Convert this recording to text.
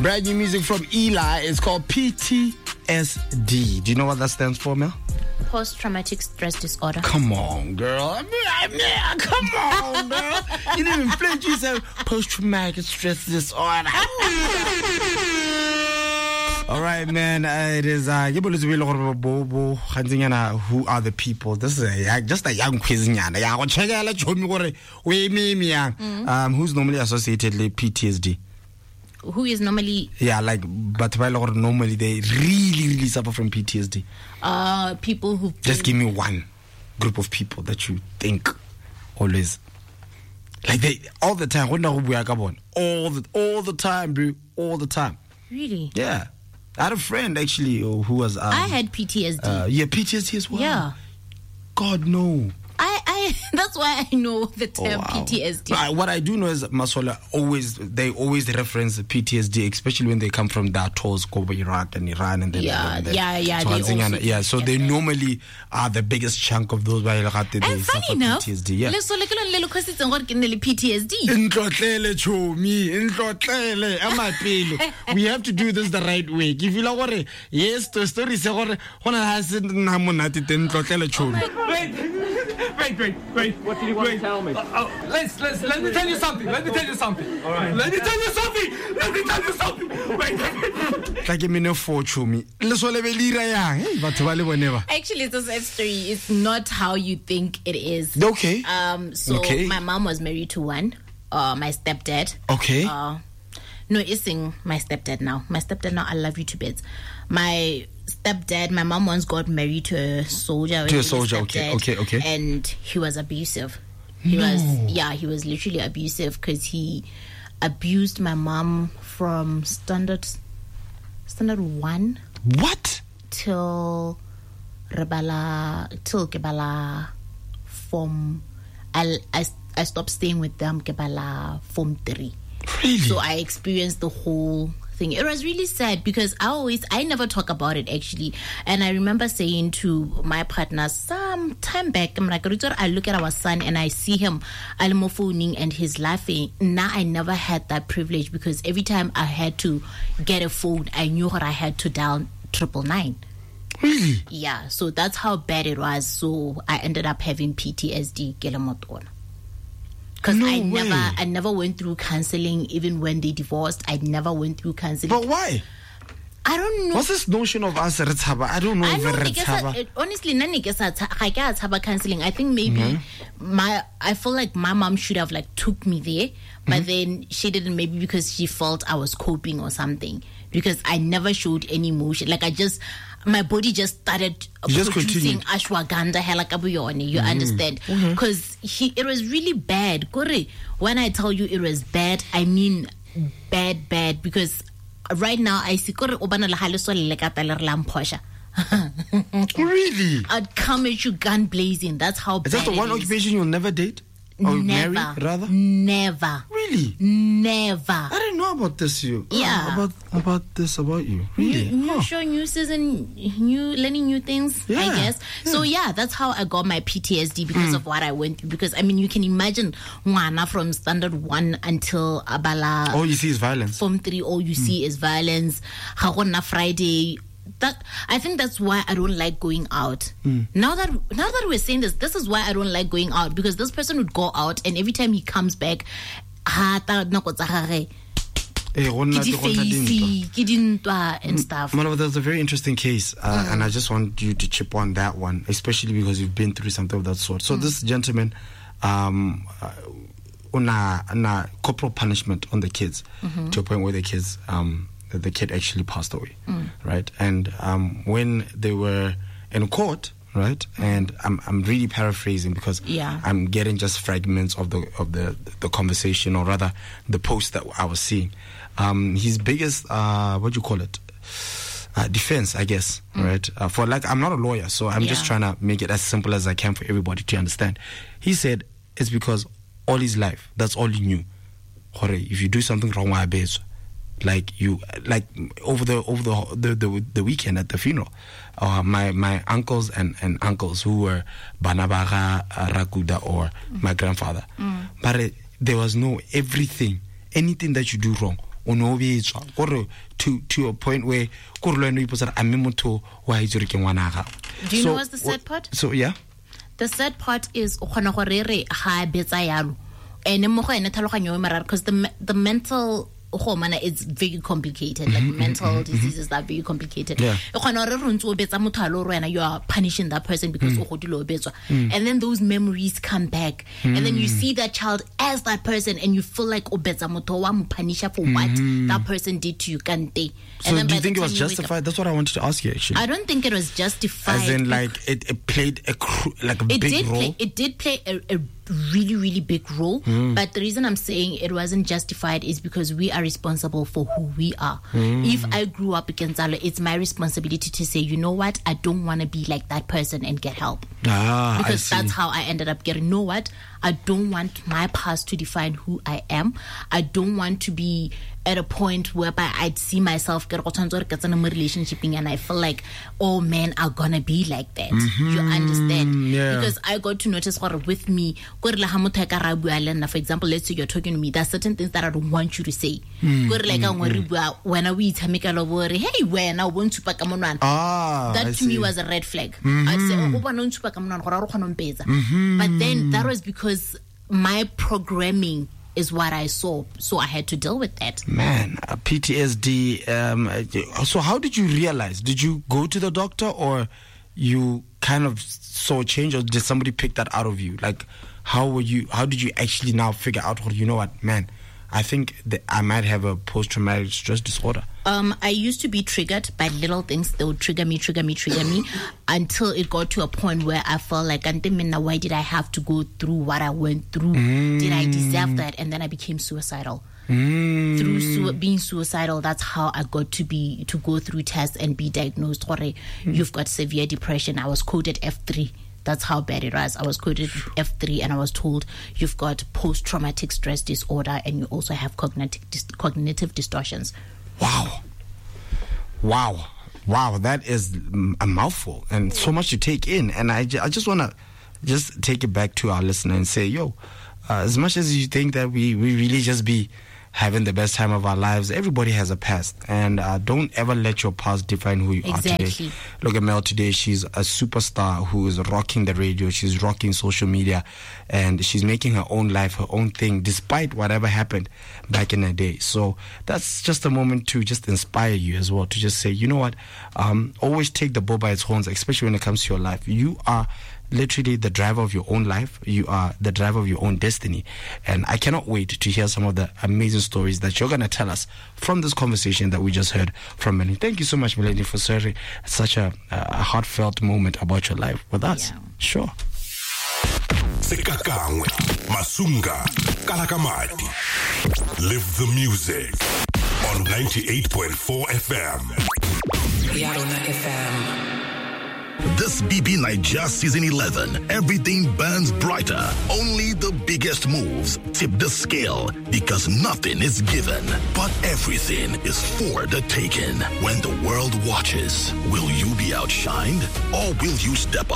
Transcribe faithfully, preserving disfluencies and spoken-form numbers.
Brand new music from Eli. It's called P T S D. Do you know what that stands for, Mel? Post-traumatic stress disorder. Come on, girl. I mean, I mean, come on, girl. You didn't even flinch. You said post-traumatic stress disorder. All right, man. Uh, it is. Uh, who are the people? This is a, just a young quiz. Um, who's normally associated with P T S D? Who is normally? Yeah, like, but normally they really, really suffer from P T S D. Uh, people who just give me one group of people that you think always, like they all the time. All the all the time, bro, all the time. Really? Yeah. I had a friend actually who was. Um, I had P T S D. Uh, yeah, P T S D as well. Yeah. God, no. I, I, that's why I know the term oh, wow. P T S D. I, what I do know is Masola always, they always reference P T S D, especially when they come from their tours, Kobe, Iraq and Iran. And then, yeah, and then, yeah, yeah. So they also yeah, so they that. normally are the biggest chunk of those by and funny enough, P T S D. Yeah. P T S D. We have to do this the right way. If you like, yes, the story is going Wait, wait, wait. What did you want wait. to tell me? Uh, uh, let's, let's, let me tell you something. Let me tell you something. All right. Let me tell you something. Let me tell you something. Wait. Like a minute for Chumi. Actually, it's a sad story. It's not how you think it is. Okay. Um. So okay. my mom was married to one. Uh, my stepdad. Okay. Uh, no, it's my stepdad now. My stepdad now. I love you to bits. My stepdad, my mom once got married to a soldier. To a soldier, okay, okay, okay. And he was abusive. He no. was, yeah, he was literally abusive because he abused my mom from standard, standard one. What? Till Rebala, till Kebala form. I, I, I stopped staying with them Kebala form three. Really? So I experienced the whole thing. It was really sad because I always, I never talk about it actually. And I remember saying to my partner some time back, I'm like, I look at our son and I see him phoning and he's laughing. Now I never had that privilege because every time I had to get a phone, I knew what I had to dial triple nine. Really? Yeah. So that's how bad it was. So I ended up having P T S D. Because no I way. never, I never went through counseling. Even when they divorced, I never went through counseling. But why? I don't know. What's this notion of us? I don't know. I know. I guess I, honestly, none guess I guess counseling. I think maybe mm-hmm. my, I feel like my mom should have like took me there, but mm-hmm. then she didn't. Maybe because she felt I was coping or something. Because I never showed any emotion. Like I just. My body just started you producing just ashwagandha helakabuyone, you mm. understand? Because mm-hmm. it was really bad. When I tell you it was bad, I mean bad, bad. Because right now I see really? I'd come at you gun blazing. That's how is bad that the one it occupation is. You'll never date? Or never. marry, rather? Never. Really? Never. I didn't know about this, you. Yeah. Uh, about about this about you. Really? New, new huh. show, new season, new learning new things, yeah. I guess. Yeah. So yeah, that's how I got my P T S D because mm. of what I went through. Because I mean, you can imagine Mwana from standard one until Abala. All you see is violence. Form three, all you mm. see is violence. Hagona Friday. That I think that's why I don't like going out. Mm. Now that now that we're saying this, this is why I don't like going out because this person would go out and every time he comes back, and stuff. Man, there's a very interesting case, uh, mm. and I just want you to chip on that one, especially because you've been through something of that sort. So mm. this gentleman, um, uh, on a, on a corporal punishment on the kids mm-hmm. to a point where the kids. Um, the kid actually passed away, mm. right? And um, when they were in court, right? And I'm I'm really paraphrasing because yeah. I'm getting just fragments of the of the the conversation, or rather the post that I was seeing. Um, his biggest uh, what do you call it? Uh, defense, I guess, mm. right? Uh, for like, I'm not a lawyer, so I'm yeah. just trying to make it as simple as I can for everybody to understand. He said it's because all his life, that's all he knew. If you do something wrong, I bet. Like you, like over the over the the, the, the weekend at the funeral, uh, my my uncles and, and uncles who were Banabaga Rakuda or mm. my grandfather, mm. but uh, there was no everything, anything that you do wrong, o no betswa gore to to a point where gore lo eno ipotsa a me motho wa itse re ke ngwana ga. Do you know what's the sad part? So yeah. The sad part is o khona gore re ga betsa yalo ene mo go ene tlhaloganyo e marara because the the mental hormone is very complicated, like mm-hmm, mental mm-hmm, diseases that are very complicated. Yeah. You are punishing that person because mm. and then those memories come back mm. and then you see that child as that person and you feel like punisher for what mm-hmm. that person did to you. And so then do you think it was justified? Up, that's what I wanted to ask you actually. I don't think it was justified. As in like it, it played a cru- like a it big did role? Play, it did play a, a really really big role mm. but the reason I'm saying it wasn't justified is because we are responsible for who we are. mm. If I grew up against Allah, it's my responsibility to say, you know what, I don't want to be like that person and get help. ah, because that's how I ended up getting, you know what, I don't want my past to define who I am. I don't want to be at a point whereby I'd see myself get in a relationship and I feel like all men are gonna be like that. Mm-hmm. You understand? Yeah. Because I got to notice what with me, for example, let's say you're talking to me, there's certain things that I don't want you to say. Mm-hmm. When we hey, when I want to pack ah, that I to see. me was a red flag. Mm-hmm. I'd say, oh, mm-hmm. but then that was because my programming is what I saw, so I had to deal with that. Man, uh, P T S D. Um, so how did you realize? Did you go to the doctor, or you kind of saw a change, or did somebody pick that out of you? Like, how were you? How did you actually now figure out? What you know? What man? I think that I might have a post-traumatic stress disorder. Um, I used to be triggered by little things. They would trigger me, trigger me, trigger me, until it got to a point where I felt like, why did I have to go through what I went through? Mm. Did I deserve that? And then I became suicidal. Mm. Through su- being suicidal, that's how I got to be to go through tests and be diagnosed. Mm. You've got severe depression. I was coded F three. That's how bad it was. I was coded F three and I was told you've got post-traumatic stress disorder and you also have cognitive dis- cognitive distortions. Wow. Wow. Wow. That is a mouthful and so much to take in. And I, I just want to just take it back to our listener and say, yo, uh, as much as you think that we, we really just be having the best time of our lives, everybody has a past, and uh, don't ever let your past define who you exactly. are today. Look at Mel today. She's a superstar who is rocking the radio, she's rocking social media, and she's making her own life, her own thing, despite whatever happened back in the day. So that's just a moment to just inspire you as well, to just say, you know what, um, always take the bull by its horns, especially when it comes to your life. You are literally the driver of your own life. You are the driver of your own destiny. And I cannot wait to hear some of the amazing stories that you're going to tell us from this conversation that we just heard from Melanie. Thank you so much, Melanie, for sharing such a, a heartfelt moment about your life with us. Yeah. Sure. Sekakangwe, Masunga, Kalakamati. Live the music on ninety-eight point four F M. Yarona F M. This B B Niger Season eleven, everything burns brighter. Only the biggest moves tip the scale, because nothing is given, but everything is for the taking. When the world watches, will you be outshined, or will you step up?